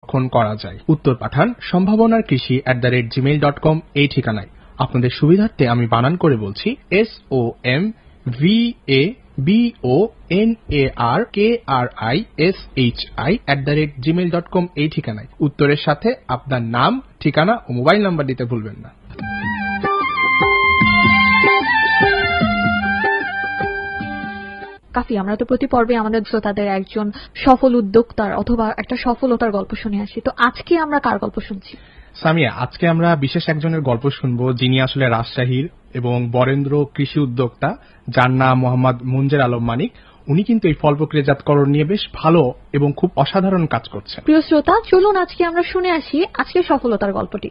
করা যায়। উত্তর পাঠান সম্ভাবনার কৃষি@gmail.com এই ঠিকানায়। আপনাদের সুবিধার্থে আমি বানান করে বলছি, SOMVABONARKRISHI@gmail.com এই ঠিকানায়। উত্তরের সাথে আপনার নাম, ঠিকানা ও মোবাইল নাম্বার দিতে ভুলবেন না। কাফি, আমরা তো প্রতি পর্বে আমাদের শ্রোতাদের একজন সফল উদ্যোক্তার অথবা একটা সফলতার গল্প শুনে আসি, তো আজকে আমরা কার গল্প শুনছি? সামিয়া, আজকে আমরা বিশেষ একজনের গল্প শুনবো, যিনি আসলে রাজশাহীর এবং বরেন্দ্র কৃষি উদ্যোক্তা, যার নাম মোহাম্মদ মুঞ্জের আলম মানিক। উনি কিন্তু এই ফল প্রক্রিয়াজাতকরণ নিয়ে বেশ ভালো এবং খুব অসাধারণ কাজ করছেন। প্রিয় শ্রোতা, চলুন আজকে আমরা শুনে আসি আজকের সফলতার গল্পটি।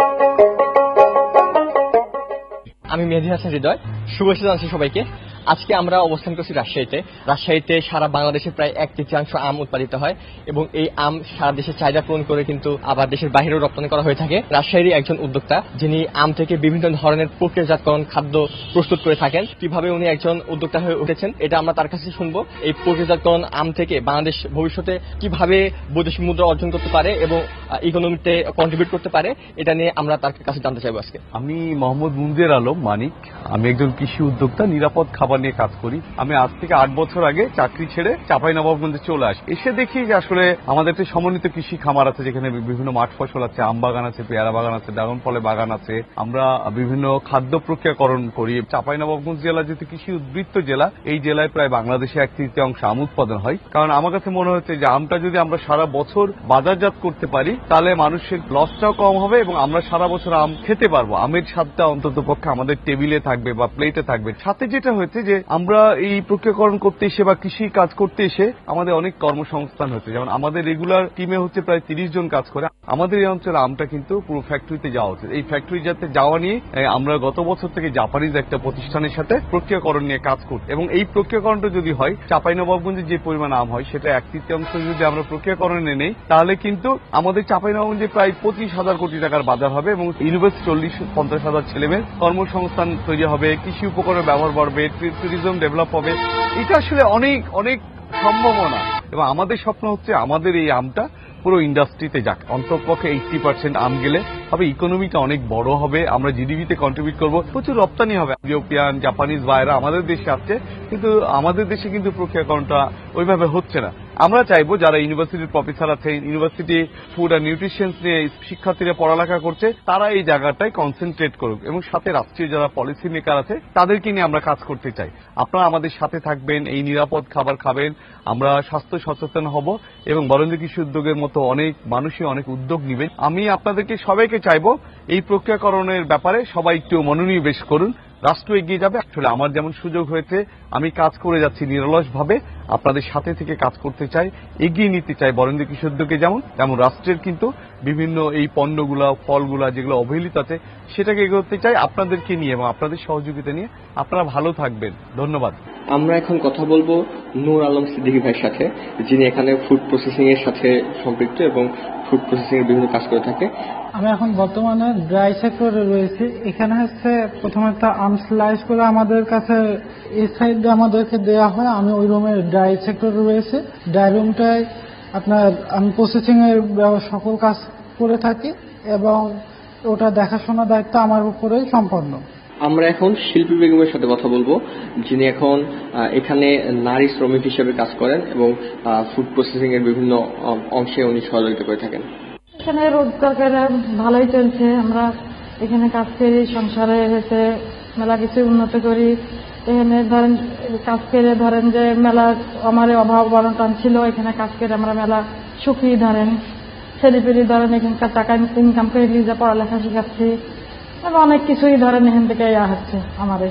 আমি মেহেদী হাসান হৃদয়, শুভেচ্ছা জানাচ্ছি সবাইকে। আজকে আমরা অবস্থান করছি রাজশাহীতে সারা বাংলাদেশে প্রায় 1/3 আম উৎপাদিত হয় এবং এই আম সারা দেশের চাহিদা পূরণ করে কিন্তু আবার দেশের বাইরেও রপ্তানি করা হয়ে থাকে। রাজশাহীর একজন উদ্যোক্তা, যিনি আম থেকে বিভিন্ন ধরনের প্রক্রিয়াজাতকরণ খাদ্য প্রস্তুত করে থাকেন। কিভাবে উনি একজন উদ্যোক্তা হয়ে উঠেছেন এটা আমরা তার কাছে শুনবো। এই প্রক্রিয়াজাতকরণ আম থেকে বাংলাদেশ ভবিষ্যতে কিভাবে বৈদেশিক মুদ্রা অর্জন করতে পারে এবং ইকোনমিতে কন্ট্রিবিউট করতে পারে, এটা নিয়ে আমরা তার কাছে জানতে চাইবো আজকে। আমি মোহাম্মদ মুঞ্জের আলম মানিক, আমি একজন কৃষি উদ্যোক্তা, নিরাপদ খাবার নিয়ে কাজ করি। আমি আজ থেকে 8 বছর আগে চাকরি ছেড়ে চাঁপাইনবাবগঞ্জে চলে আসি। এসে দেখি যে আসলে আমাদের একটা সমন্বিত কৃষি খামার আছে, যেখানে বিভিন্ন মাঠ ফসল আছে, আম বাগান আছে, পেয়ারা বাগান আছে, ড্রাগন ফলের বাগান আছে। আমরা বিভিন্ন খাদ্য প্রক্রিয়াকরণ করি। চাঁপাইনবাবগঞ্জ জেলা যেহেতু কৃষি উদ্বৃত্ত জেলা, এই জেলায় প্রায় বাংলাদেশে 1/3 আম উৎপাদন হয়। কারণ আমার কাছে মনে হচ্ছে যে আমটা যদি আমরা সারা বছর বাজারজাত করতে পারি, তাহলে মানুষের লসটাও কম হবে এবং আমরা সারা বছর আম খেতে পারবো। আমের স্বাদটা অন্তত পক্ষে আমাদের টেবিলে থাকবে বা প্লেটে থাকবে। সাথে যেটা হয়েছে যে আমরা এই প্রক্রিয়াকরণ করতে এসে বা কৃষি কাজ করতে এসে আমাদের অনেক কর্মসংস্থান হচ্ছে। যেমন আমাদের রেগুলার টিমে হচ্ছে প্রায় 30 জন কাজ করে। আমাদের এই অঞ্চলে আমটা কিন্তু পুরো ফ্যাক্টরিতে যাওয়া হচ্ছে। এই ফ্যাক্টরি যাতে যাওয়া নিয়ে আমরা গত বছর থেকে জাপানিজ একটা প্রতিষ্ঠানের সাথে প্রক্রিয়াকরণ নিয়ে কাজ করছি এবং এই প্রক্রিয়াকরণটা যদি হয়, চাঁপাইনবাবগঞ্জে যে পরিমাণ আম হয় সেটা 1/3 যদি আমরা প্রক্রিয়াকরণে নেই, তাহলে কিন্তু আমাদের চাঁপাইনবাবগঞ্জে প্রায় 25,000 কোটি টাকার বাজার হবে এবং ইউনিভার্সিটি 40-50,000 ছেলেমেয়ের কর্মসংস্থান তৈরি হবে, কৃষি উপকরণের ব্যবহার বাড়বে, ট্যুরিজম ডেভেলপ হবে। এটা আসলে অনেক অনেক সম্ভাবনা এবং আমাদের স্বপ্ন হচ্ছে আমাদের এই আমটা পুরো ইন্ডাস্ট্রিতে যাক। অন্ততপক্ষে 80% আম গেলে হবে, ইকোনমিটা অনেক বড় হবে, আমরা জিডিপিতে কন্ট্রিবিউট করবো, প্রচুর রপ্তানি হবে। ইউরোপিয়ান, জাপানিজ ভাইরা আমাদের দেশে আসছে, কিন্তু আমাদের দেশে কিন্তু প্রক্রিয়াকরণটা ওইভাবে হচ্ছে না। আমরা চাইবো যারা ইউনিভার্সিটির প্রফেসর আছে, ইউনিভার্সিটি ফুড অ্যান্ড নিউট্রিশন নিয়ে শিক্ষার্থীরা পড়ালেখা করছে, তারা এই জায়গাটায় কনসেন্ট্রেট করুক এবং সাথে রাষ্ট্রীয় যারা পলিসি মেকার আছে তাদেরকে নিয়ে আমরা কাজ করতে চাই। আপনারা আমাদের সাথে থাকবেন, এই নিরাপদ খাবার খাবেন, আমরা স্বাস্থ্য সচেতন হব এবং বরেন্দ্র কৃষি উদ্যোগের মতো অনেক মানুষই অনেক উদ্যোগ নেবেন। আমি আপনাদেরকে সবাইকে চাইবো এই প্রক্রিয়াকরণের ব্যাপারে সবাই একটু মনোনিবেশ করুন, রাষ্ট্র এগিয়ে যাবে। আসলে আমার যেমন সুযোগ হয়েছে, আমি কাজ করে যাচ্ছি নিরলস ভাবে, আপনাদের সাথে থেকে কাজ করতে চাই, এগিয়ে নিতে চাই বরেন্দ্র কৃষি উদ্যোগে। যেমন রাষ্ট্রের কিন্তু বিভিন্ন এই পণ্যগুলা, ফলগুলা যেগুলো অবহেলিত আছে, সেটাকে এগোতে চাই আপনাদেরকে নিয়ে এবং আপনাদের সহযোগিতা নিয়ে। আপনারা ভালো থাকবেন, ধন্যবাদ। আমরা এখন কথা বলবো নূর আলম সিদ্দিকী ভাইয়ের সাথে, যিনি এখানে ফুড প্রসেসিং এর সাথে সম্পৃক্ত এবং ফুড প্রসেসিং এর বিভিন্ন কাজ করে থাকে। আমি এখন বর্তমানে ড্রাই সেক্টরে রয়েছি। এখানে হচ্ছে প্রথমে আম স্লাইস করে আমাদের কাছে এই সাইডে আমাদেরকে দেওয়া হয়। আমি ওই রুমে ড্রাই সেক্টরে রয়েছে। ড্রাই রুমটায় আমি প্রসেসিং এর সকল কাজ করে থাকি এবং ওটা দেখাশোনার দায়িত্ব আমার উপরেই সম্পন্ন। আমরা এখন শিল্পী বেগমের সাথে কথা বলবো, যিনি এখন এখানে নারী শ্রমিক হিসেবে কাজ করেন এবং ফুড প্রসেসিং এর বিভিন্ন অংশে উনি সহযোগিতা করে থাকেন। এখানে রোজগার ভালোই চলছে। আমরা এখানে কাজ করি, সংসারে হয়েছে মেলা কিছু উন্নত করি। এখানে ধরেন কাজ করে ধরেন যে মেলা আমার অভাব অনটন ছিল, এখানে কাজ করে আমরা মেলা সুখী। ধরেন ছেলেপেলি ধরেন এখানকার টাকা ইনকাম করে নিজে পড়ালেখা শিখাচ্ছি এবং অনেক কিছুই ধরেন এখান থেকে হচ্ছে আমাদের।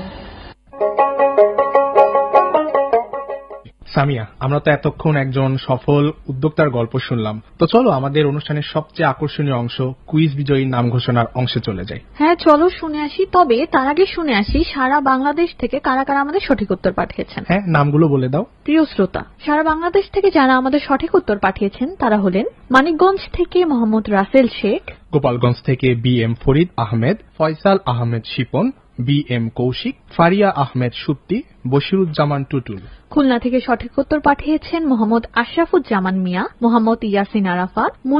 সামিয়া, আমরা তো এতক্ষণ একজন সফল উদ্যোক্তার গল্প শুনলাম, তো চলো আমাদের অনুষ্ঠানের সবচেয়ে আকর্ষণীয় অংশ কুইজ বিজয়ী নাম ঘোষণার অংশে চলে যাই। হ্যাঁ, চলো শুনে আসি। তবে তার আগে শুনে আসি সারা বাংলাদেশ থেকে কারা কারা আমাদের সঠিক উত্তর পাঠিয়েছেন। হ্যাঁ, নামগুলো বলে দাও। প্রিয় শ্রোতা, সারা বাংলাদেশ থেকে যারা আমাদের সঠিক উত্তর পাঠিয়েছেন তারা হলেন মানিকগঞ্জ থেকে মোহাম্মদ রাসেল শেখ, গোপালগঞ্জ থেকে BM ফরিদ আহমেদ, ফয়সাল আহমেদ শিপন, BM কৌশিক, ফারিয়া আহমেদ সুপ্তি, বশিরুজ্জামান টুটুল। খুলনা থেকে সঠিক উত্তর পাঠিয়েছেন মোহাম্মদ আশরাফুজ্জামান মিয়া, মোহাম্মদ ইয়াসিন আরাফাত, মনিরুল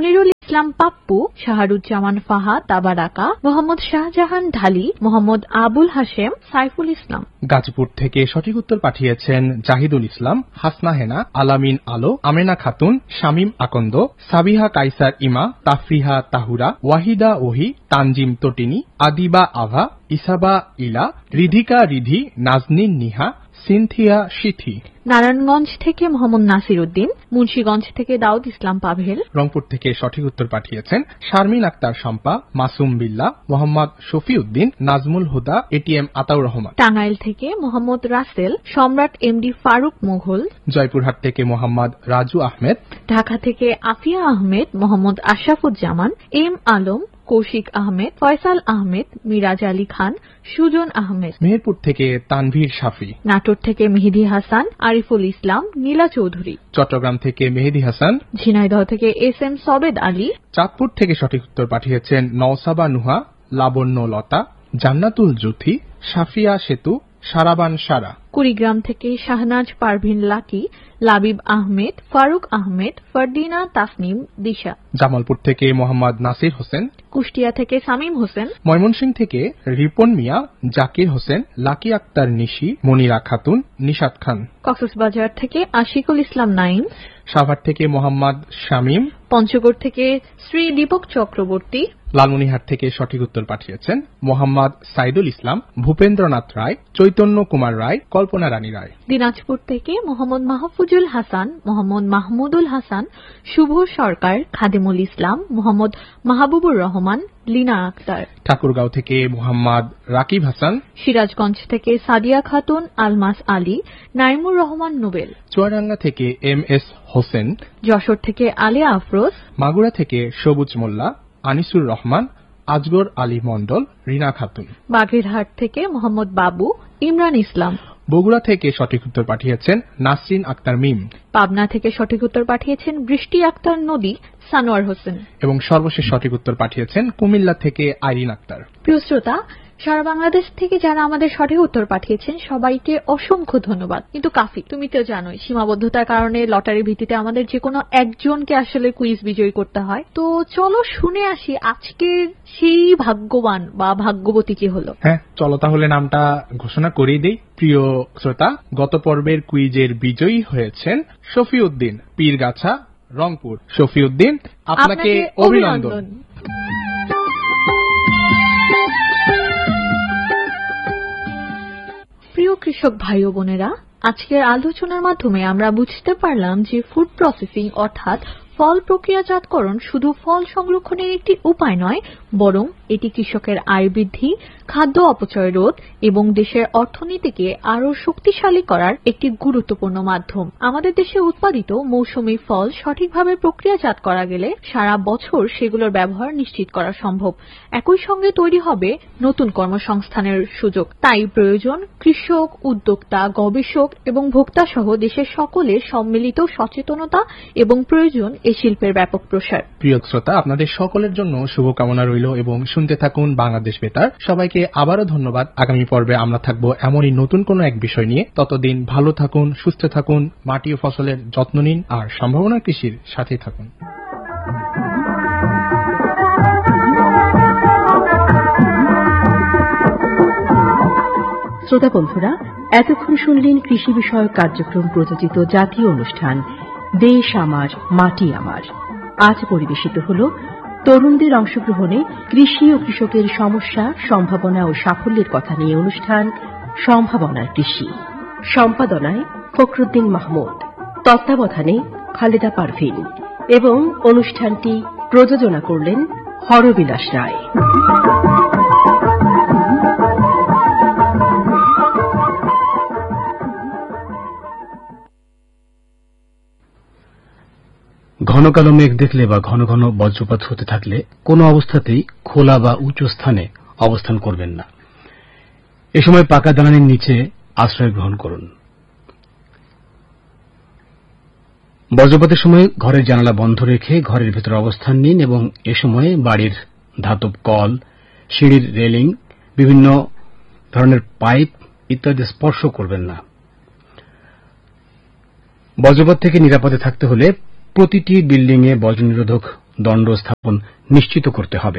ইসলাম পাপ্পু, শাহরুজ্জামান ফাহাদ তাবারাকা, মোহাম্মদ শাহজাহান ঢালি, মোহাম্মদ আবুল হাশেম, সাইফুল ইসলাম। গাজীপুর থেকে সঠিক উত্তর পাঠিয়েছেন জাহিদুল ইসলাম, হাসনা হেনা, আলামিন আলো, আমেনা খাতুন, শামীম আকন্দ, সাবিহা কাইসার ইমা, তাফরিহা তাহুরা, ওয়াহিদা ওহি, তানজিম তটিনী, আদিবা আভা, ইসাবা ইলা, রিধিকা রিধি, নাজনীন নিহা, সিনথিয়া সিথি। নারায়ণগঞ্জ থেকে মোহাম্মদ নাসির উদ্দিন, মুন্সিগঞ্জ থেকে দাউদ ইসলাম পাভেল। রংপুর থেকে সঠিক উত্তর পাঠিয়েছেন শারমিন আক্তার শম্পা, মাসুম বিল্লাহ, মোহাম্মদ শফি উদ্দিন, নাজমুল হুদা, এটিএম আতাউর রহমান। টাঙ্গাইল থেকে মোহাম্মদ রাসেল, সম্রাট এমডি ফারুক মোঘল। জয়পুরহাট থেকে মোহাম্মদ রাজু আহমেদ। ঢাকা থেকে আফিয়া আহমেদ, মোহাম্মদ আশরাফুজ্জামান, এম আলম, কৌশিক আহমেদ, ফয়সাল আহমেদ, মিরাজ আলী খান, সুজন আহমেদ। মেহেরপুর থেকে তানভীর শাফি। নাটোর থেকে মেহেদী হাসান, আরিফুল ইসলাম, নীলা চৌধুরী। চট্টগ্রাম থেকে মেহেদী হাসান। ঝিনাইদহ থেকে এস এম সবেদ আলী। চাঁদপুর থেকে সঠিক উত্তর পাঠিয়েছেন নওসাবা নুহা, লাবণ্য লতা, জান্নাতুল জুথি, সাফিয়া সেতু, সারাবান সারা। কুড়িগ্রাম থেকে শাহনাজ পারভিন লাকি, লাবিব আহমেদ, ফারুক আহমেদ, ফারদিনা তাসনিম দিশা। জামালপুর থেকে মোহাম্মদ নাসির হোসেন। কুষ্টিয়া থেকে সামিম হোসেন। ময়মনসিংহ থেকে রিপন মিয়া, জাকির হোসেন, লাকি আক্তার নিশি, মনিরা খাতুন, নিশাত খান। কক্সবাজার থেকে আশিকুল ইসলাম নাইম। সাভার থেকে মোহাম্মদ শামীম। পঞ্চগড় থেকে শ্রী দীপক চক্রবর্তী। লালমনিহাট থেকে সঠিক উত্তর পাঠিয়েছেন মোহাম্মদ সাইদুল ইসলাম, ভূপেন্দ্রনাথ রায়, চৈতন্য কুমার রায়, কল্পনা রানী রায়। দিনাজপুর থেকে মোহাম্মদ মাহফুজুল হাসান, মোহাম্মদ মাহমুদুল হাসান, শুভ সরকার, খাদিমুল ইসলাম, মোহাম্মদ মাহবুবুর রহমান, লীনা আক্তার। ঠাকুরগাঁও থেকে মোহাম্মদ রাকিব হাসান। সিরাজগঞ্জ থেকে সাদিয়া খাতুন, আলমাস আলী, নাইমুর রহমান নোবেল। চুয়াডাঙ্গা থেকে এম এস হোসেন। যশোর থেকে আলিয়া আফরোজ। মাগুরা থেকে সবুজ মোল্লা, আনিসুর রহমান, আজগর আলী মন্ডল, রিনা খাতুন। বাগেরহাট থেকে মোহাম্মদ বাবু, ইমরান ইসলাম। বগুড়া থেকে সঠিক উত্তর পাঠিয়েছেন নাসরিন আক্তার মিম। পাবনা থেকে সঠিক উত্তর পাঠিয়েছেন বৃষ্টি আক্তার নদী, সানোয়ার হোসেন। এবং সর্বশেষ সঠিক উত্তর পাঠিয়েছেন কুমিল্লা থেকে আইরিন আক্তার। প্রিয় শ্রোতা, সারা বাংলাদেশ থেকে যারা আমাদের সঠিক উত্তর পাঠিয়েছেন সবাইকে অসংখ্য ধন্যবাদ। কিন্তু কাফি, তুমি তো জানোই সীমাবদ্ধতার কারণে লটারির ভিত্তিতে আমাদের যে কোনো একজনকে আসলে কুইজ বিজয়ী করতে হয়। তো চলো শুনে আসি আজকের সেই ভাগ্যবান বা ভাগ্যবতী কি হলো। হ্যাঁ, চলো তাহলে নামটা ঘোষণা করেই দেই। প্রিয় শ্রোতা, গত পর্বের কুইজের বিজয়ী হয়েছেন শফিউদ্দিন, পীরগাছা, রংপুর। শফিউদ্দিন, আপনাকে অভিনন্দন। প্রিয় কৃষক ভাই ও বোনেরা, আজকের আলোচনার মাধ্যমে আমরা বুঝতে পারলাম যে ফুড প্রসেসিং অর্থাৎ ফল প্রক্রিয়াজাতকরণ শুধু ফল সংরক্ষণের একটি উপায় নয়, বরং এটি কৃষকের আয় বৃদ্ধি, খাদ্য অপচয় রোধ এবং দেশের অর্থনীতিকে আরও শক্তিশালী করার একটি গুরুত্বপূর্ণ মাধ্যম। আমাদের দেশে উৎপাদিত মৌসুমী ফল সঠিকভাবে প্রক্রিয়াজাত করা গেলে সারা বছর সেগুলোর ব্যবহার নিশ্চিত করা সম্ভব। একই সঙ্গে তৈরি হবে নতুন কর্মসংস্থানের সুযোগ। তাই প্রয়োজন কৃষক, উদ্যোক্তা, গবেষক এবং ভোক্তা সহ দেশের সকলের সম্মিলিত সচেতনতা এবং প্রয়োজন এই শিল্পের ব্যাপক প্রসার। প্রিয় শ্রোতা, আপনাদের সকলের জন্য শুভকামনা রইল এবং শুনতে থাকুন বাংলাদেশ বেতার। সবাইকে আবারও ধন্যবাদ। আগামী পর্বে আমরা থাকবো এমনই নতুন কোনো এক বিষয় নিয়ে। ততদিন ভালো থাকুন, সুস্থ থাকুন, মাটি ও ফসলের যত্ন নিন আর সম্ভাবনা কৃষির সাথেই থাকুন। শ্রোতা বন্ধুরা, এতক্ষণ শুনলেন কৃষি বিষয়ক কার্যক্রম প্রযোজিত জাতীয় অনুষ্ঠান দেশ আমার মাটি আমার। আজ পরিবেশিত হল তরুণদের অংশগ্রহণে কৃষি ও কৃষকের সমস্যা, সম্ভাবনা ও সাফল্যের কথা নিয়ে অনুষ্ঠান সম্ভাবনার কৃষি। সম্পাদনায় ফখরুদ্দিন মাহমুদ, তত্ত্বাবধানে খালেদা পারভিন এবং অনুষ্ঠানটি প্রযোজনা করলেন হরবিলাস রায়। ঘন কালো মেঘ দেখলে বা ঘন ঘন বজ্রপাত হতে থাকলে কোনো অবস্থাতেই খোলা বা উঁচু স্থানে অবস্থান করবেন না। এ সময় পাকা দালানের নিচে আশ্রয় গ্রহণ করুন। বজ্রপাতের সময় ঘরের জানালা বন্ধ রেখে ঘরের ভেতরে অবস্থান নিন এবং এ সময়ে বাড়ির ধাতব কল, সিঁড়ির রেলিং, বিভিন্ন ধরনের পাইপ ইত্যাদি স্পর্শ করবেন না। বজ্রপাত থেকে নিরাপদে থাকতে হলে প্রতিটি বিল্ডিংয়ে বজ্র নিরোধক দণ্ড স্থাপন নিশ্চিত করতে হবে।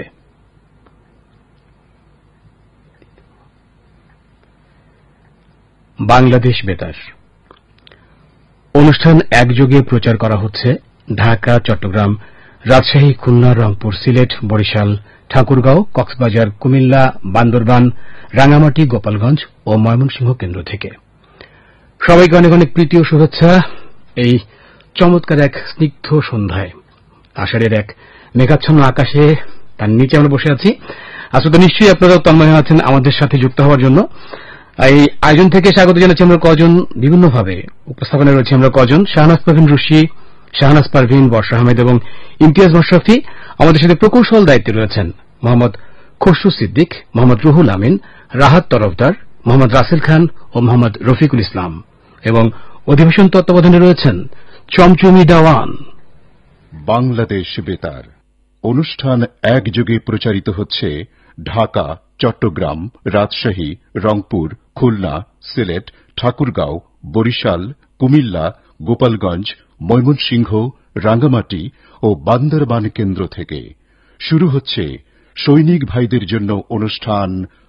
বাংলাদেশ বেতার অনুষ্ঠান একযোগে প্রচার করা হচ্ছে ঢাকা, চট্টগ্রাম, রাজশাহী, খুলনা, রংপুর, সিলেট, বরিশাল, ঠাকুরগাঁও, কক্সবাজার, কুমিল্লা, বান্দরবান, রাঙামাটি, গোপালগঞ্জ ও ময়মনসিংহ কেন্দ্র থেকে। সবাইকে অনেক অনেক প্রীতি ও শুভেচ্ছা এই চমৎকার এক স্নিগ্ধ সন্ধ্যায়। আষাঢ়ের এক মেঘাচ্ছন্ন আকাশে তার নিচে আমরা বসে আছি। আসলে নিশ্চয়ই আপনারা তন্ময় হয়ে আছেন আমাদের সাথে যুক্ত হওয়ার জন্য। এই আয়োজন থেকে স্বাগত জানাচ্ছি আমরা কজন, বিভিন্নভাবে উপস্থাপনা রয়েছে আমরা কজন, শাহনাজ পারভিন রুশি, শাহনাজ পারভিন, বর্ষা আহমেদ এবং ইমতিয়াজ মোশাররফি। আমাদের সাথে প্রকৌশল দায়িত্বে রয়েছেন মোহাম্মদ খসরু সিদ্দিক, মোহাম্মদ রুহুল আমিন, রাহাত তরফদার, মোহাম্মদ রাসেল খান ও মোহাম্মদ রফিকুল ইসলাম এবং অধিবেশন তত্ত্বাবধানে রয়েছেন চমচুমি দেওয়ান। বাংলাদেশ বেতার অনুষ্ঠান একযোগে প্রচারিত হচ্ছে ঢাকা, চট্টগ্রাম, রাজশাহী, রংপুর, খুলনা, সিলেট, ঠাকুরগাঁও, বরিশাল, কুমিল্লা, গোপালগঞ্জ, ময়মনসিংহ, রাঙ্গামাটি ও বান্দরবান কেন্দ্র থেকে। শুরু হচ্ছে সৈনিক ভাইদের জন্য অনুষ্ঠান